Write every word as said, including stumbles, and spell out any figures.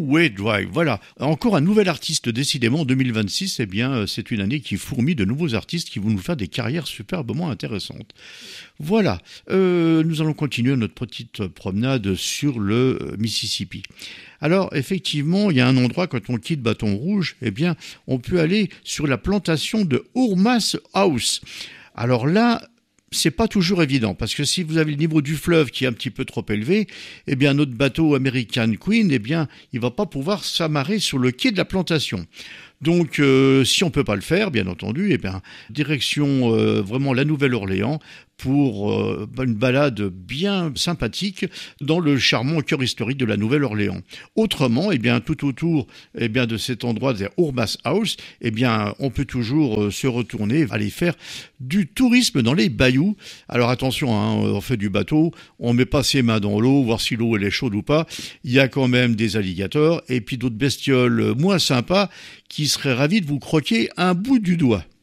Way Drive. Voilà, encore un nouvel artiste décidément en deux mille vingt-six. Eh bien, c'est une année qui fourmille de nouveaux artistes qui vont nous faire des carrières superbement intéressantes. Voilà, euh, nous allons continuer notre petite promenade sur le Mississippi. Alors, effectivement, il y a un endroit, quand on quitte Bâton Rouge, eh bien, on peut aller sur la plantation de Urmas House. Alors là, c'est pas toujours évident, parce que si vous avez le niveau du fleuve qui est un petit peu trop élevé, eh bien, notre bateau American Queen, eh bien, il va pas pouvoir s'amarrer sur le quai de la plantation. Donc, euh, si on peut pas le faire, bien entendu, eh bien, direction euh, vraiment la Nouvelle-Orléans pour euh, une balade bien sympathique dans le charmant cœur historique de la Nouvelle-Orléans. Autrement, eh bien, tout autour eh bien, de cet endroit, de Urmas House, eh bien, on peut toujours euh, se retourner, aller faire du tourisme dans les bayous. Alors attention, hein, on fait du bateau, on met pas ses mains dans l'eau, voir si l'eau elle est chaude ou pas. Il y a quand même des alligators et puis d'autres bestioles moins sympas qui seraient ravis de vous croquer un bout du doigt.